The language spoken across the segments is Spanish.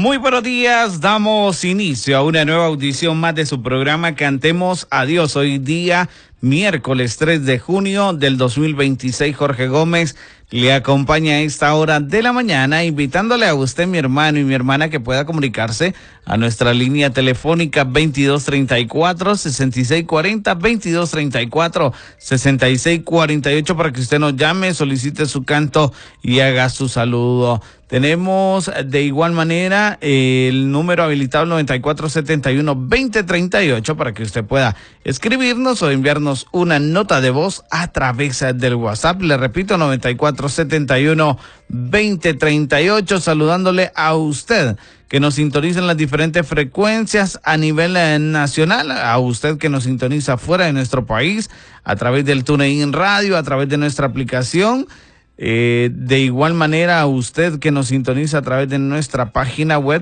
Muy buenos días, damos inicio a una nueva audición más de su programa Cantemos a Dios. Hoy día, miércoles 3 de junio del 2026, Jorge Gómez le acompaña a esta hora de la mañana, invitándole a usted, mi hermano y mi hermana, que pueda comunicarse a nuestra línea telefónica 2234-6640, 2234-6648, para que usted nos llame, solicite su canto y haga su saludo. Tenemos de igual manera el número habilitado 9471-2038 para que usted pueda escribirnos o enviarnos una nota de voz a través del WhatsApp. Le repito, 9471-2038, saludándole a usted que nos sintoniza en las diferentes frecuencias a nivel nacional, a usted que nos sintoniza fuera de nuestro país, a través del TuneIn Radio, a través de nuestra aplicación. De igual manera, a usted que nos sintoniza a través de nuestra página web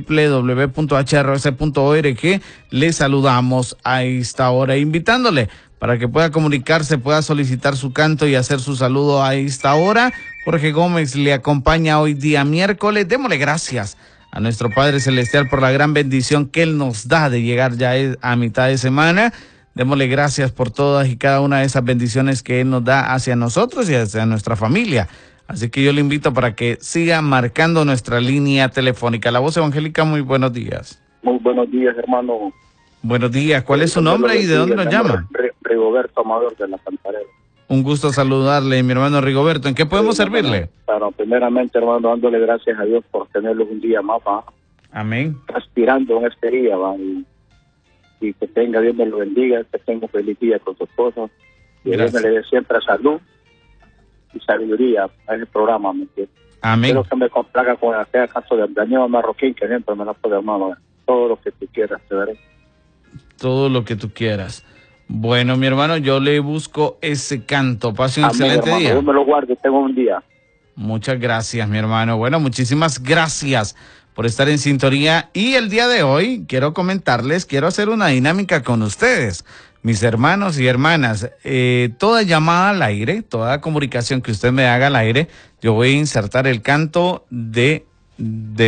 www.hrs.org, le saludamos a esta hora, invitándole para que pueda comunicarse, pueda solicitar su canto y hacer su saludo a esta hora. Jorge Gómez le acompaña hoy día miércoles. Démosle gracias a nuestro Padre Celestial por la gran bendición que Él nos da de llegar ya a mitad de semana. Démosle gracias por todas y cada una de esas bendiciones que Él nos da hacia nosotros y hacia nuestra familia. Así que yo le invito para que siga marcando nuestra línea telefónica. La voz evangélica, muy buenos días. Muy buenos días, hermano. Buenos días. ¿Cuál es su nombre y de dónde nos llama? Rigoberto Amador, de La Cantarela. Un gusto saludarle, mi hermano Rigoberto. ¿En qué podemos servirle? Bueno, primeramente, hermano, dándole gracias a Dios por tenerlos un día más, ¿va? Amén. Aspirando en este día, ¿va? Y que tenga, Dios me lo bendiga, que tenga un feliz día con su esposa. Y Dios me le dé siempre salud y sabiduría a ese programa, ¿me entiendes? Amén. Quiero que me complaga con aquel caso de Daniel Marroquín, que siempre me la puede amar, ¿va? Todo lo que tú quieras, te daré. Todo lo que tú quieras. Bueno, mi hermano, yo le busco ese canto. Pase un excelente hermano, día. Dios me lo guarde, tengo un día. Muchas gracias, mi hermano. Bueno, muchísimas gracias por estar en sintonía. Y el día de hoy quiero comentarles, quiero hacer una dinámica con ustedes, mis hermanos y hermanas. Toda llamada al aire, toda comunicación que usted me haga al aire, yo voy a insertar el canto de